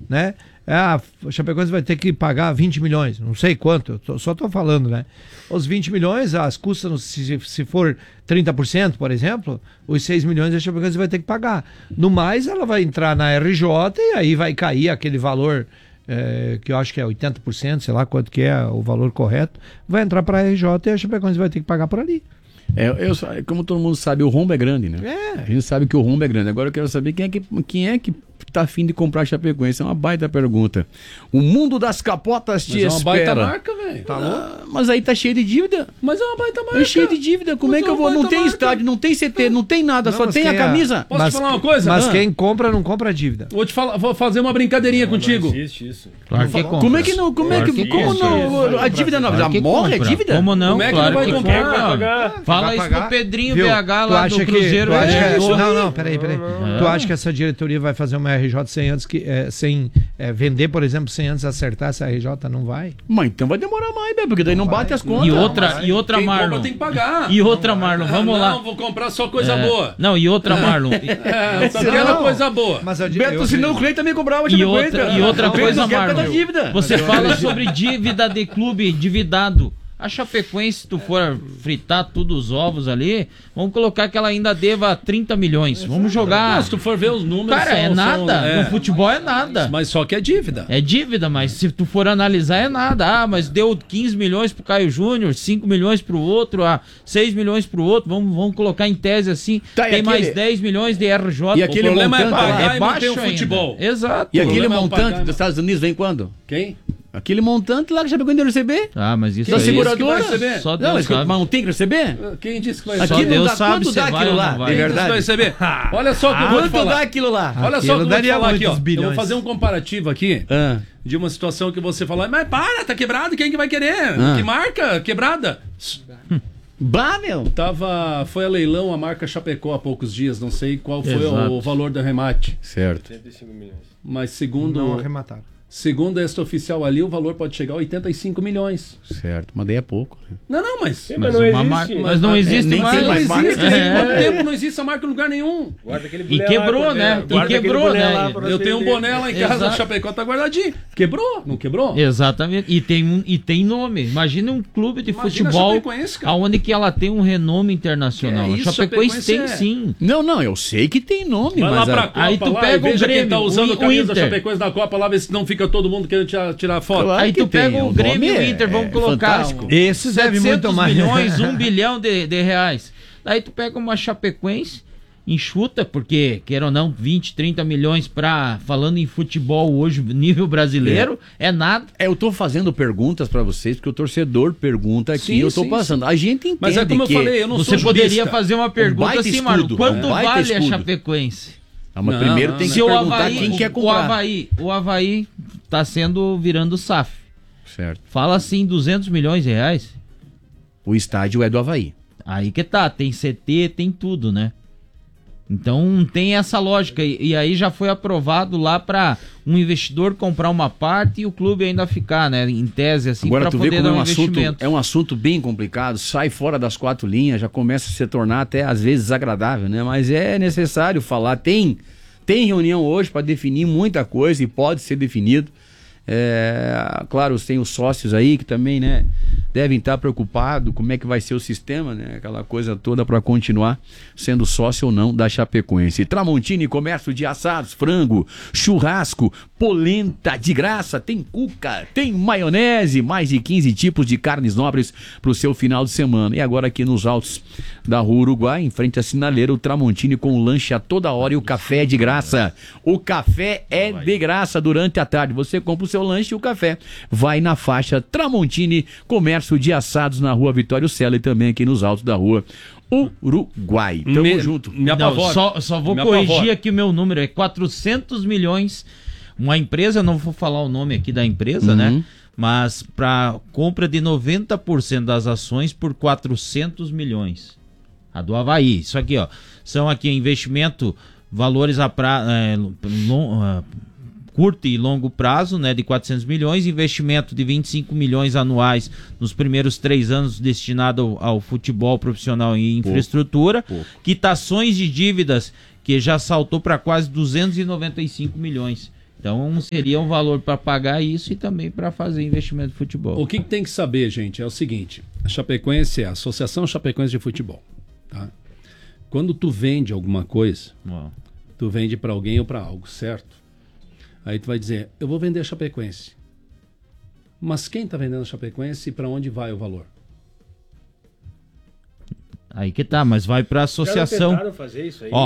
né? O Chapecoense vai ter que pagar 20 milhões, não sei quanto, só estou falando, né? Os 20 milhões, as custas, se for 30%, por exemplo, os 6 milhões a Chapecoense vai ter que pagar. No mais, ela vai entrar na RJ e aí vai cair aquele valor, que eu acho que é 80%, sei lá quanto que é o valor correto, vai entrar para a RJ e a Chapecoense vai ter que pagar por ali. Como todo mundo sabe, o rombo é grande, né? A gente sabe que o rombo é grande. Agora eu quero saber quem é que tá afim de comprar Chapecoense. É uma baita pergunta. O mundo das capotas te espera. É uma baita marca, velho. Tá louco? Mas aí tá cheio de dívida. Mas é uma baita marca. É cheio de dívida. Como é que eu vou? Não tem estádio, não tem CT, não tem nada, só tem a camisa. Posso te falar uma coisa? Mas quem compra, não compra a dívida. Vou fazer uma brincadeirinha contigo. Não existe isso. Claro que compra. Como é que não? Como não? A dívida não. Já morre a dívida? Como não? Como é que Claro não vai que comprar? compra. Fala isso pro Pedrinho Viu? BH lá do Cruzeiro. Não, peraí. Tu acha que essa diretoria vai fazer uma RJ sem vender, por exemplo, sem antes acertar essa RJ? Não vai. Mas então vai demorar mais, porque daí não bate as contas. E outra Quem Marlon. compra tem que pagar. E outra Marlon, vamos lá. Não, vou comprar só coisa boa. Não, e outra Marlon. Só quero coisa boa. Mas Beto, senão o cliente também comprava E outra coisa, Marlon. Dívida. Você fala sobre dívida de clube endividado. A Chapecoense, se tu for fritar tudo os ovos ali, vamos colocar que ela ainda deva 30 milhões. Vamos jogar. Não, se tu for ver os números... Cara, é nada. No futebol é nada. Mas só que é dívida. É dívida, mas se tu for analisar é nada. Mas deu 15 milhões pro Caio Júnior, 5 milhões pro outro, 6 milhões pro outro. Vamos colocar em tese assim. Tem mais 10 milhões de RJ. E aquele o problema montante, é pagar e manter baixo o futebol. Ainda. Exato. E aquele montante dos Estados Unidos vem quando? Quem? Aquele montante lá que a Chapecoense deve receber. Mas isso Da aí... seguradora. Só Não, Deus sabe. mas não tem que receber? Quem disse que vai Só receber? Deus sabe quanto se dá vai aquilo ou lá, não vai. de Quem disse que vai verdade? receber? Olha só o que eu vou te Quanto falar. dá aquilo lá? Olha só o que eu vou te daria falar aqui, ó. muitos bilhões. Eu vou fazer um comparativo aqui de uma situação que você falou. Mas para, tá quebrado, quem que vai querer? Que marca? Quebrada? Bah, meu! Foi a leilão a marca Chapecó há poucos dias, não sei qual foi Exato. o valor do remate. Certo. 75 milhões. Mas Não arremataram. segundo esta oficial ali, o valor pode chegar a 85 milhões. Certo, mas daí é pouco. Né? Não, mas... Mas não existe. Mas não existe nem mais. tem mais não existe. É. Quanto tempo não existe essa marca em lugar nenhum? Guarda aquele E boné quebrou, lá, né? guarda aquele Quebrou, boné né? lá pra Eu você tenho um ver. boné lá em casa, Exato. o Chapecó tá guardadinho. Quebrou? Não quebrou? Exatamente. E tem nome. Imagina um clube de Imagina a futebol Chapecoense, cara. onde que ela tem um renome internacional. É A isso, Chapecoense tem Chapecoense sim. Não, eu sei que tem nome, Vai lá mas... pra Copa aí tu lá pega e veja o Grêmio, quem tá usando o a camisa da Inter. Chapecoense na Copa lá, ver se não fica todo mundo querendo tirar foto. Claro Aí que tu pega tem, o o Grêmio e nome o Inter, é vamos colocar fantástico. Esse deve 700 muito mais. milhões, 1 bilhão de reais. Daí tu pega uma Chapecoense, enxuta, porque, queira ou não, 20, 30 milhões falando em futebol hoje, nível brasileiro, é nada. Eu tô fazendo perguntas pra vocês, porque o torcedor pergunta aqui, Sim, eu tô sim, passando. A gente entende Mas é como eu que... falei, eu não Você sou poderia jurista. fazer uma pergunta baita assim, escudo, Marlon, quanto um baita vale a escudo. Chapecoense? Mas Não, primeiro não, tem não. que Se o perguntar Avaí, quem quer comprar. o Avaí tá virando SAF. Certo. Fala assim, 200 milhões de reais. O estádio é do Avaí. Aí que tá, tem CT, tem tudo, né? Então tem essa lógica. E aí já foi aprovado lá para um investidor comprar uma parte e o clube ainda ficar, né? Em tese, assim, Agora para tu vê poder como dar é um assunto bem complicado, sai fora das quatro linhas, já começa a se tornar até às vezes desagradável, né? Mas é necessário falar. Tem reunião hoje para definir muita coisa e pode ser definido. Claro, tem os sócios aí que também, né, devem estar preocupados como é que vai ser o sistema, né, aquela coisa toda para continuar sendo sócio ou não da Chapecoense. Tramontini, comércio de assados, frango, churrasco, polenta de graça, tem cuca, tem maionese, mais de 15 tipos de carnes nobres para o seu final de semana. E agora aqui nos altos da Rua Uruguai, em frente à sinaleira, o Tramontini com lanche a toda hora e o café é de graça. O café é de graça durante a tarde. Você compra o seu lanche e o café vai na faixa Tramontini, comércio de assados na Rua Vitório Sela e também aqui nos altos da Rua Uruguai. Tamo junto. Me Não, apavora. só vou Me corrigir apavora. aqui o meu número, é 400 milhões. Uma empresa, não vou falar o nome aqui da empresa, né? Mas para compra de 90% das ações por 400 milhões. A do Avaí. Isso aqui, ó. São aqui investimento, valores curto e longo prazo, né, de 400 milhões, investimento de 25 milhões anuais nos primeiros 3 anos destinado ao futebol profissional e infraestrutura, quitações de dívidas que já saltou para quase 295 milhões. Então seria um valor para pagar isso e também para fazer investimento de futebol. O que tem que saber, gente, é o seguinte: a Chapecoense é a Associação Chapecoense de Futebol. Tá? Quando tu vende alguma coisa, tu vende para alguém ou para algo, certo? Aí tu vai dizer, eu vou vender a Chapecoense. Mas quem está vendendo a Chapecoense e para onde vai o valor? Aí que tá, mas vai pra associação. Fazer isso aí,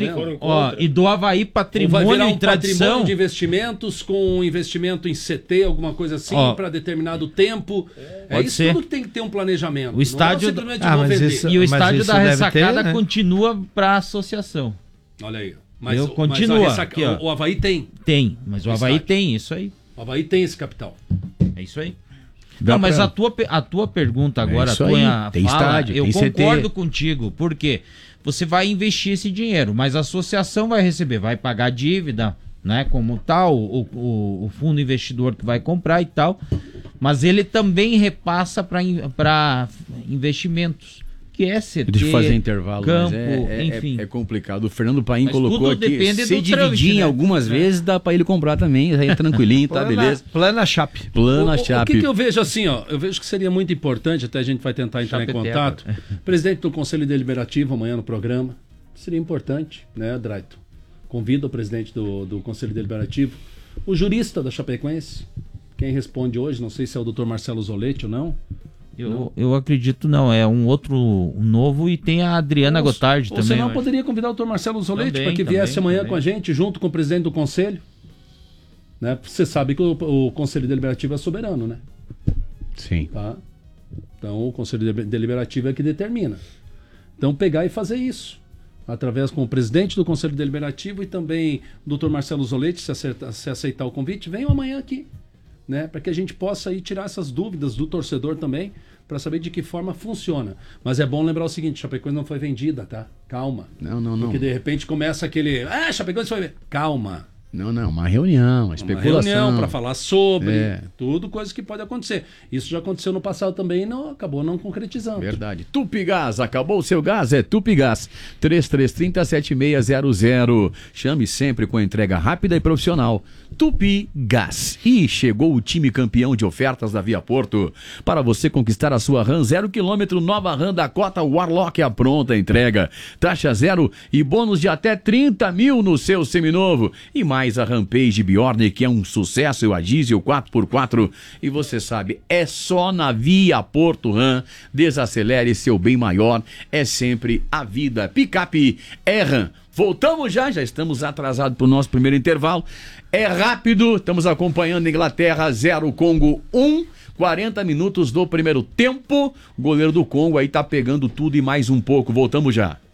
e do Avaí Patrimônio vai virar um e Tradição. patrimônio de investimentos com investimento em CT, alguma coisa assim, para determinado tempo. Pode isso ser. tudo que tem que ter um planejamento. O estádio não é simplesmente vou vender. isso- E o mas estádio isso da deve Ressacada ter, né? continua pra associação. Olha aí. Continua. Mas Aqui, ó. o Avaí tem. Tem, mas o Avaí estádio. tem, isso aí. O Avaí tem esse capital. É isso aí. Dá Não, mas pra- a tua pergunta agora, isso a tua aí. Tem fala, estádio, eu tem CT. concordo contigo, porque você vai investir esse dinheiro, mas a associação vai receber, vai pagar a dívida, né, como tal, o fundo investidor que vai comprar e tal, mas ele também repassa para investimentos, que é CT, Deixa eu fazer intervalo, campo, mas enfim. é complicado. O Fernando Paim Mas colocou tudo aqui, depende se do dividir trâmite, em né? algumas vezes, dá pra ele comprar também, aí é tranquilinho, tá, beleza? Plana Chape. Plana O Chape. que eu vejo assim, ó? Eu vejo que seria muito importante, até a gente vai tentar entrar em Chapeteca. contato. Presidente do Conselho Deliberativo amanhã no programa. Seria importante, né, Draito? Convido o presidente do Conselho Deliberativo, o jurista da Chapecoense. Quem responde hoje, não sei se é o Dr. Marcelo Zoletti ou não. Eu acredito não, é um novo e tem a Adriana Gotardi também. Você não eu acho. poderia convidar o Dr. Marcelo Zoletti Também, para que viesse também, amanhã também. com a gente, junto com o presidente do Conselho? Né? Você sabe que o Conselho Deliberativo é soberano, né? Sim. Tá? Então o Conselho Deliberativo é que determina. Então pegar e fazer isso. Através com o presidente do Conselho Deliberativo e também o Dr. Marcelo Zoletti, se aceitar o convite, venham amanhã aqui. Né? Para que a gente possa aí tirar essas dúvidas do torcedor também, para saber de que forma funciona. Mas é bom lembrar o seguinte, Chapecoense não foi vendida, tá? Calma. Não. Porque de repente começa aquele... Chapecoense foi vendida. Calma. Não, uma reunião, uma especulação. Uma reunião para falar sobre É. tudo, coisa que pode acontecer. Isso já aconteceu no passado também e acabou não concretizando. Verdade. Tupigás, acabou o seu gás? É Tupigás. 3330-7600. Chame sempre com entrega rápida e profissional. Tupigás. E chegou o time campeão de ofertas da Via Porto. Para você conquistar a sua RAM 0 km, nova RAM Dakota Warlock, a pronta entrega. Taxa zero e bônus de até 30 mil no seu seminovo. E mais a Rampage Bjorn, que é um sucesso, e a diesel 4x4. E você sabe, é só na Via Porto RAM. Desacelere seu bem maior. É sempre a vida. Picape é RAM. Voltamos já estamos atrasados para o nosso primeiro intervalo. É rápido, estamos acompanhando Inglaterra 0, Congo 1. 40 minutos do primeiro tempo. O goleiro do Congo aí tá pegando tudo e mais um pouco. Voltamos já.